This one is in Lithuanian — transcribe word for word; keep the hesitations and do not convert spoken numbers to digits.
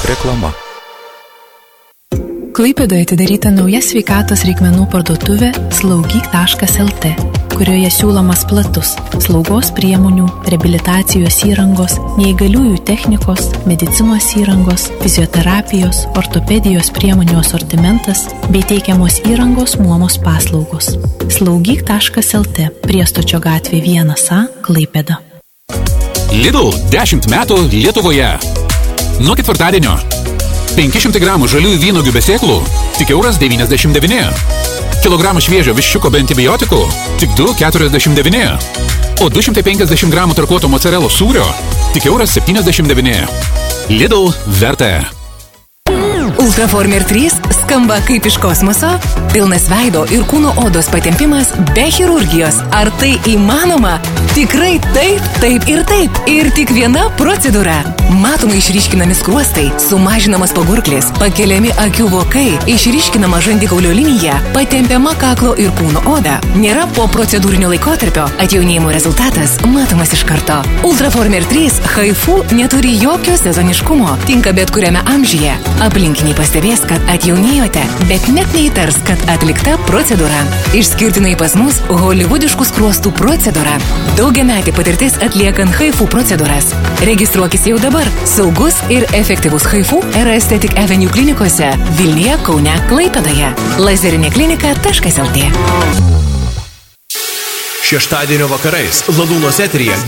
Reklama. Klaipėdoje atidaryta nauja sveikatos reikmenų parduotuvė slaugyk taškas el tė, kurioje siūlomas platus slaugos priemonių, reabilitacijos įrangos, neįgaliųjų technikos, medicinos įrangos, fizioterapijos, ortopedijos priemonių asortimentas bei teikiamos įrangos nuomos paslaugos. slaugyk taškas el tė, Priestočio gatvė vienas A, Klaipėda. Lidl dešimt metų Lietuvoje. Nuo ketvirtadienio. penki šimtai gramų žaliųjų vynuogių be sėklų tik euras devyniasdešimt devyni. Kilogramą šviežio viščiuko be antibiotikų tik du keturiasdešimt devyni. O du šimtai penkiasdešimt gramų tarkuoto mocarelos sūrio tik euras septyniasdešimt devyni. Lidl vertė. Ultraformer trys skamba kaip iš kosmoso, pilnas veido ir kūno odos patempimas be chirurgijos. Ar tai įmanoma? Tikrai taip, taip ir taip. Ir tik viena procedūra. Matomai išryškinami skruostai, sumažinamas pagurklis, pakeliami akių vokai, išryškinama žandikaulio linija, patempiama kaklo ir kūno oda. Nėra po procedūrinio laikotarpio, atjaunėjimo rezultatas matomas iš karto. Ultraformer trys Haifu neturi jokio sezoniškumo, tinka bet kuriame amžiuje. Aplinkiniai pastebės, kad atjaunėjote, bet net neįtars, kad atlikta procedūra. Išskirtinai pas mus holivudiškų skruostų procedūra. Daugiametė patirtis atliekant Haifu procedūras. Registruokis jau dabar. Saugus ir efektyvus Haifu yra Aesthetic Avenue klinikose Vilniuje, Kaune, Klaipėdoje. lazerinė klinika taškas el tė. Šeštadienio vakarais Ladūnos eteryje